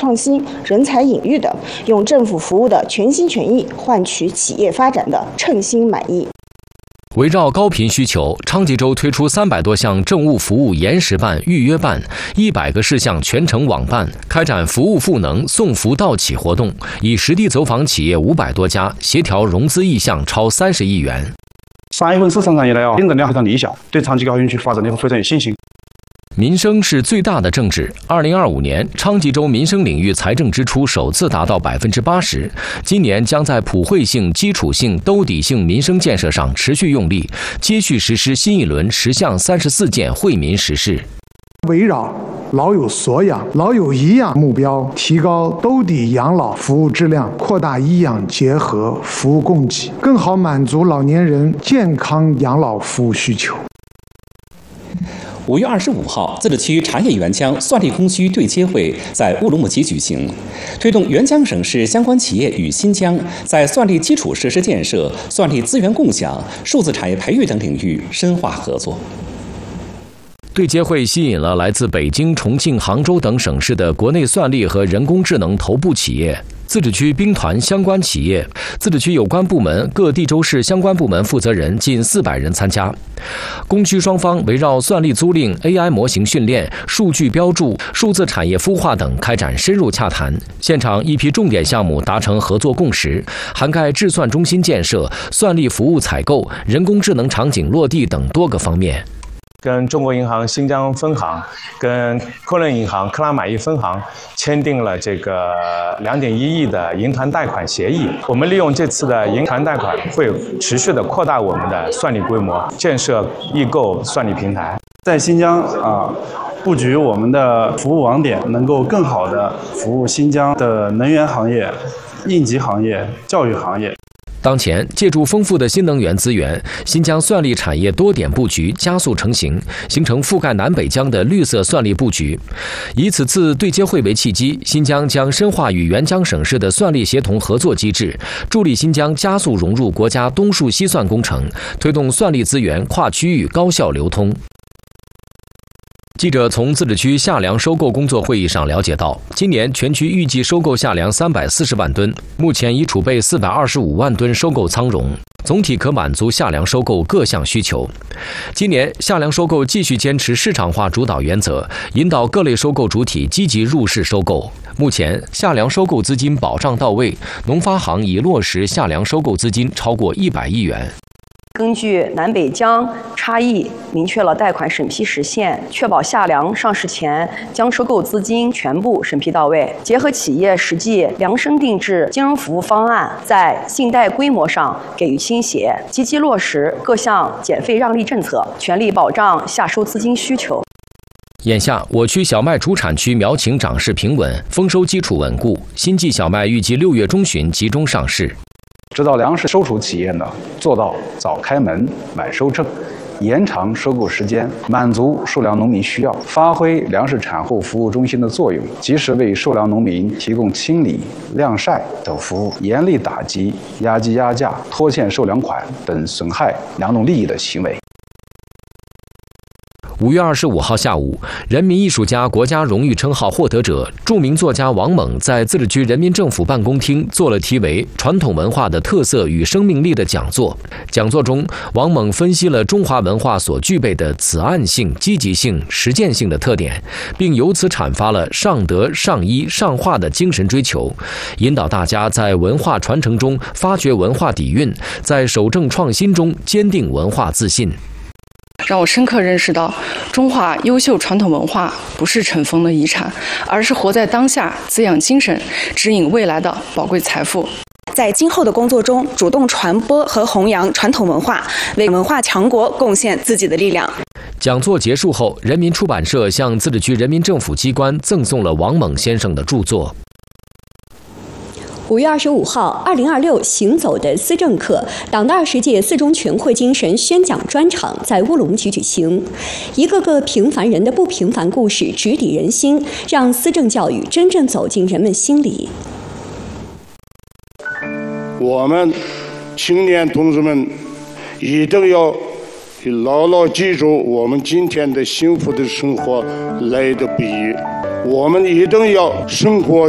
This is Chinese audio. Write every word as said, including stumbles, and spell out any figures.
创新、人才引育等，用政府服务的全心全意换取企业发展的称心满意。 围绕高频需求，昌吉州推出三百多项政务服务延时办、预约办，一百个事项全程网办，开展服务赋能、送福到企活动，以实地走访企业五百多家，协调融资意向超三十亿元。 三月份市场上以来啊，竞争量非常理想，对长吉高新区发展的非常有信心。 民生是最大的政治。二零二五年，昌吉州民生领域财政支出首次达到百分之八十。今年将在普惠性、基础性、兜底性民生建设上持续用力，接续实施新一轮十项三十四件惠民实事。 围绕老有所养、老有颐养目标，提高兜底养老服务质量，扩大医养结合服务供给，更好满足老年人健康养老服务需求。 五月二十五号，自治区茶叶原浆蒜粒供需对接会在乌鲁木齐举行，推动原浆省市相关企业与新疆在蒜粒基础设施建设、蒜粒资源共享、数字产业培育等领域深化合作。 对接会吸引了来自北京、重庆、杭州等省市的国内蒜粒和人工智能头部企业。自治区兵团相关企业、自治区有关部门、各地州市相关部门负责人近四百人参加。供需双方围绕蒜粒租赁、A I 模型训练、数据标注、数字产业孵化等开展深入洽谈。现场一批重点项目达成合作共识，涵盖制蒜中心建设、蒜粒服务采购、人工智能场景落地等多个方面。 跟中国银行新疆分行、跟科伦银行克拉玛依分行签订了这个两点一亿的银团贷款协议。我们利用这次的银团贷款，会持续的扩大我们的蒜粒规模，建设易购蒜粒平台。 在新疆啊，布局我们的服务网点，能够更好的服务新疆的能源行业、应急行业、教育行业。 当前，借助丰富的新能源资源，新疆蒜粒产业多点布局加速成型，形成覆盖南北疆的绿色蒜粒布局。以此次对接会为契机，新疆将深化与原疆省市的蒜粒协同合作机制，助力新疆加速融入国家东数西蒜工程，推动蒜粒资源跨区域高效流通。记者从自治区夏粮收购工作会议上了解到，今年全区预计收购夏粮三百四十万吨，目前已储备四百二十五万吨收购仓容，总体可满足夏粮收购各项需求。今年夏粮收购继续坚持市场化主导原则，引导各类收购主体积极入市收购。目前夏粮收购资金保障到位，农发行已落实夏粮收购资金超过一百亿元。 根据南北疆差异，明确了贷款审批时限，确保夏粮上市前将收购资金全部审批到位。结合企业实际量身定制金融服务方案，在信贷规模上给予倾斜，积极落实各项减费让利政策，全力保障夏收资金需求。 眼下，我区小麦主产区苗情涨势平稳，丰收基础稳固，新季小麦预计六月中旬集中上市。 指导粮食收储企业呢，做到早开门、晚收成，延长收购时间，满足受粮农民需要，发挥粮食产后服务中心的作用，及时为受粮农民提供清理、晾晒等服务，严厉打击压机压价、拖欠受粮款等损害粮农利益的行为。 五月二十五号下午，人民艺术家国家荣誉称号获得者、著名作家王蒙在自治区人民政府办公厅做了题为《传统文化的特色与生命力》的讲座。讲座中，王蒙分析了中华文化所具备的子岸性、积极性、实践性的特点，并由此阐发了上德、上医、上化的精神追求，引导大家在文化传承中发掘文化底蕴，在守正创新中坚定文化自信。 让我深刻认识到，中华优秀传统文化不是尘封的遗产，而是活在当下、滋养精神、指引未来的宝贵财富。 在今后的工作中，主动传播和弘扬传统文化，为文化强国贡献自己的力量。 讲座结束后，人民出版社向自治区人民政府机关赠送了王蒙先生的著作。 五月二十五号，二零二六行走的思政课党的二十届四中全会精神宣讲专场在乌鲁木齐举行。一个个平凡人的不平凡故事直抵人心，让思政教育真正走进人们心里。 我们青年同志们一定要牢牢记住我们今天的幸福的生活来的不易，我们一定要生活